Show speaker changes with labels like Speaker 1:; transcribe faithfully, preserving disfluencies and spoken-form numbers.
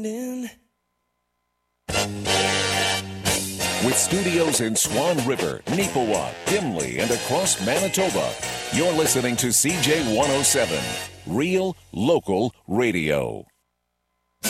Speaker 1: With studios in Swan River, Neepawa, Dimley, and across Manitoba, you're listening to C J one oh seven, Real Local Radio.